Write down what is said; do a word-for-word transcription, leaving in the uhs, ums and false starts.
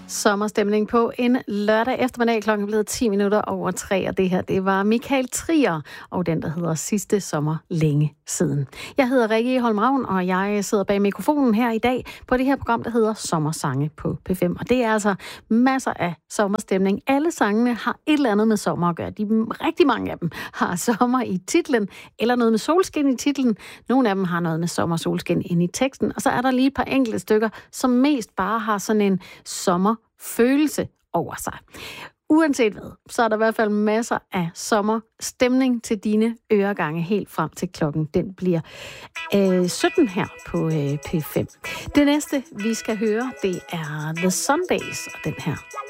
Sommerstemning på en lørdag eftermiddag, klokken blevet ti minutter over tre, og det her, det var Michael Trier, og den, der hedder Sidste sommer længe siden. Jeg hedder Rikke Holm Ravn, og jeg sidder bag mikrofonen her i dag på det her program, der hedder Sommersange på P fem, og det er altså masser af sommerstemning. Alle sangene har et eller andet med sommer at gøre. De, rigtig mange af dem har sommer i titlen, eller noget med solskin i titlen. Nogle af dem har noget med sommer solskin ind i teksten, og så er der lige et par enkelte stykker, som mest bare har sådan en sommerfølelse over sig. Uanset hvad, så er der i hvert fald masser af sommerstemning til dine øregange helt frem til klokken. Den bliver øh, sytten her på øh, P fem. Det næste, vi skal høre, det er The Sundays og den her